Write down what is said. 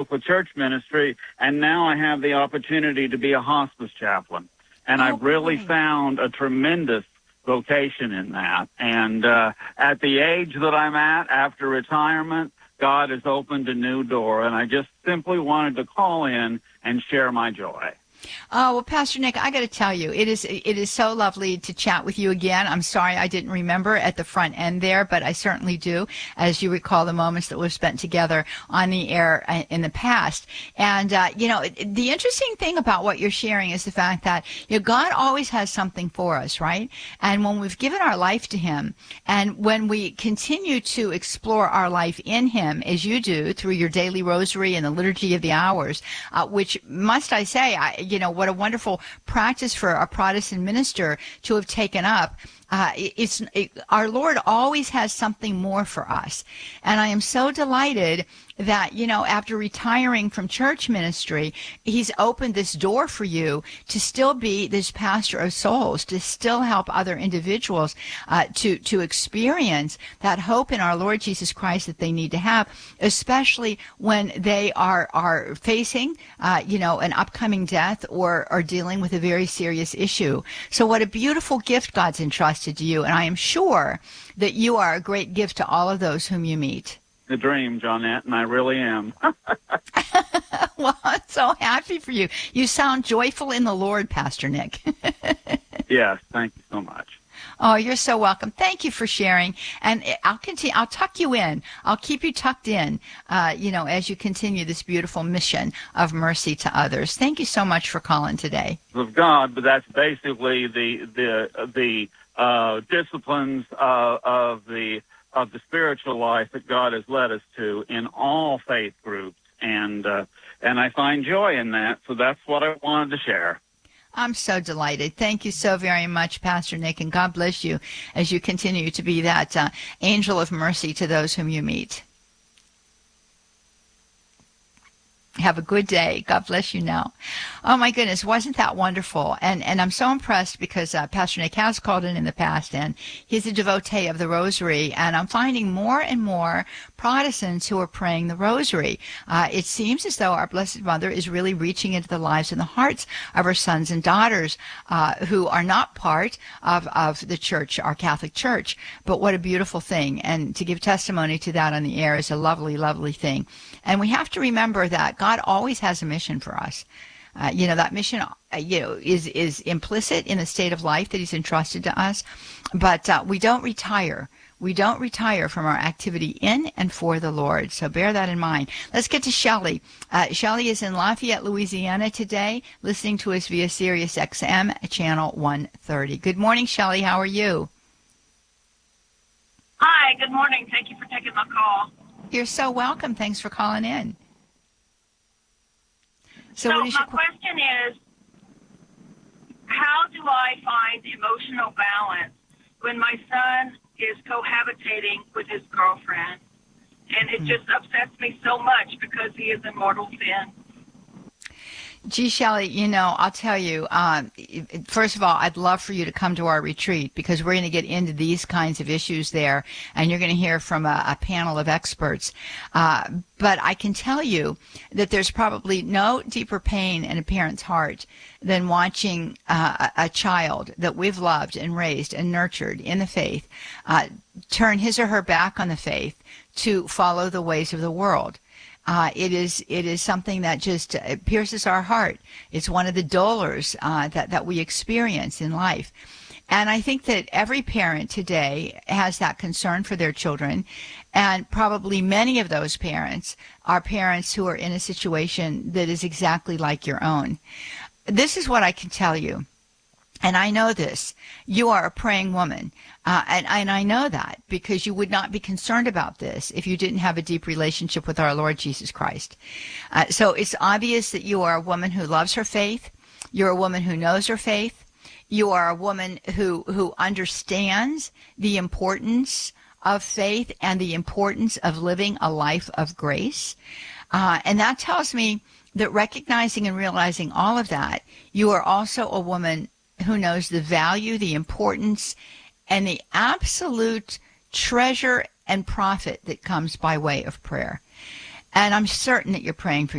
work with church ministry, and now I have the opportunity to be a hospice chaplain. And I've really found a tremendous vocation in that. And at the age that I'm at, after retirement, God has opened a new door, and I just simply wanted to call in and share my joy. Oh, well, Pastor Nick, I got to tell you, it is so lovely to chat with you again. I'm sorry I didn't remember at the front end there, but I certainly do, as you recall the moments that we've spent together on the air in the past. And, the interesting thing about what you're sharing is the fact that, God always has something for us, right? And when we've given our life to him, and when we continue to explore our life in him, as you do through your daily rosary and the liturgy of the hours, which, must I say, what a wonderful practice for a Protestant minister to have taken up. Our Lord always has something more for us. And I am so delighted that, after retiring from church ministry, he's opened this door for you to still be this pastor of souls, to still help other individuals to experience that hope in our Lord Jesus Christ that they need to have, especially when they are facing, an upcoming death or are dealing with a very serious issue. So what a beautiful gift God's entrusted to you. And I am sure that you are a great gift to all of those whom you meet. The dream, Johnette, and I really am. Well, I'm so happy for you. You sound joyful in the Lord, Pastor Nick. Yes, thank you so much. Oh, you're so welcome. Thank you for sharing. And I'll continue. I'll tuck you in. I'll keep you tucked in, as you continue this beautiful mission of mercy to others. Thank you so much for calling today. Of God, but that's basically the disciplines of the spiritual life that God has led us to in all faith groups, and I find joy in that. So that's what I wanted to share. I'm so delighted. Thank you so very much, Pastor Nick, and God bless you as you continue to be that angel of mercy to those whom you meet. Have a good day. God bless you now. Oh, my goodness. Wasn't that wonderful? And I'm so impressed because Pastor Nick has called in the past, and he's a devotee of the Rosary. And I'm finding more and more Protestants who are praying the Rosary. It seems as though our Blessed Mother is really reaching into the lives and the hearts of her sons and daughters who are not part of the church, our Catholic Church. But what a beautiful thing. And to give testimony to that on the air is a lovely, lovely thing. And we have to remember that God always has a mission for us. That mission, is implicit in the state of life that he's entrusted to us. But we don't retire. We don't retire from our activity in and for the Lord. So bear that in mind. Let's get to Shelley. Shelley is in Lafayette, Louisiana today, listening to us via Sirius XM, channel 130. Good morning, Shelley. How are you? Hi, good morning. Thank you for taking my call. You're so welcome. Thanks for calling in. So my question is, how do I find emotional balance when my son is cohabitating with his girlfriend? And it just upsets me so much because he is in mortal sin. Gee, Shelley, I'll tell you, first of all, I'd love for you to come to our retreat because we're going to get into these kinds of issues there, and you're going to hear from a panel of experts. But I can tell you that there's probably no deeper pain in a parent's heart than watching a child that we've loved and raised and nurtured in the faith turn his or her back on the faith to follow the ways of the world. It is something that just pierces our heart. It's one of the dolors that we experience in life. And I think that every parent today has that concern for their children, and probably many of those parents are parents who are in a situation that is exactly like your own. This is what I can tell you. And I know this. You are a praying woman. And I know that because you would not be concerned about this if you didn't have a deep relationship with our Lord Jesus Christ. So it's obvious that you are a woman who loves her faith. You're a woman who knows her faith. You are a woman who understands the importance of faith and the importance of living a life of grace. And that tells me that recognizing and realizing all of that, you are also a woman who knows the value, the importance, and the absolute treasure and profit that comes by way of prayer. And I'm certain that you're praying for